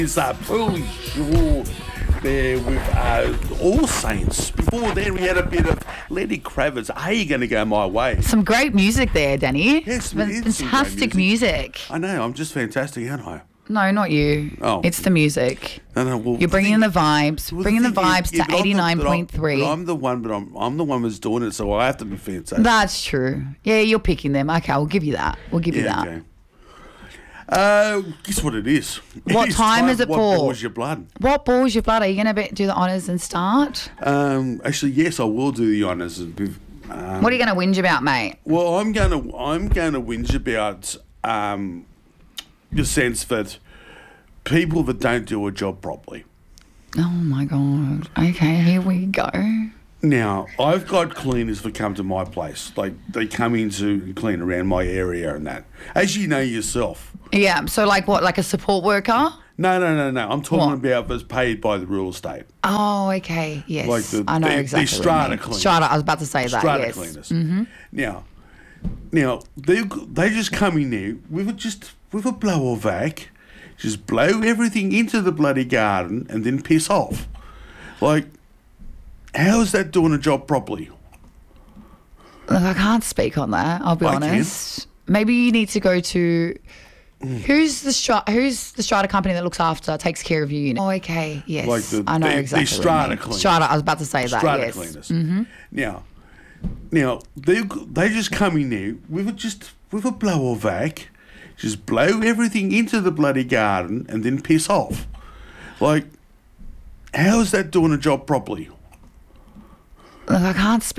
It's Pooley Shore there with All Saints. Before then, we had a bit of Lenny Kravitz. Are you going to go my way? Some great music there, Danny. Yes, it is some Fantastic great music. I know, I'm just fantastic, aren't I? No, not you. Oh. It's the music. No, well, You're bringing the vibes. well, Bringing the thing vibes is, to 89.3. I'm the one, but I'm the one who's doing it, so I have to be fantastic. That's true. Yeah, you're picking them. Okay, we'll give you that. We'll give you that. Okay. Guess what it is? What time is it what for? What boils your blood? What boils your blood? Are you going to do the honours and start? Actually, yes, I will do the honours. What are you going to whinge about, mate? Well, I'm going to whinge about the sense that people that don't do a job properly. Oh, my God. Okay, here we go. Now, I've got cleaners that come to my place. Like, they come in to clean around my area and that. As you know yourself. Yeah, so like what, like a support worker? No. I'm talking What? about that's paid by the real estate. Oh, okay. Yes. Like I know the exactly. what you strata mean. cleaners. Strata, I was about to say that, Strata yes. cleaners. Mm-hmm. Now they just come in there with a blower vac, just blow everything into the bloody garden and then piss off. Like, how is that doing a job properly? Look, I can't speak on that, I'll be I can. honest. Maybe you need to go to who's the strata company that looks after, takes care of you. Oh, okay. Yes. Like I know the exactly. what you strata mean. cleaners. Strata, I was about to say that. Strata Yes. cleaners. Mm-hmm. Now they just come in there with a blower vac, just blow everything into the bloody garden and then piss off. Like, how is that doing a job properly? Look, I can't speak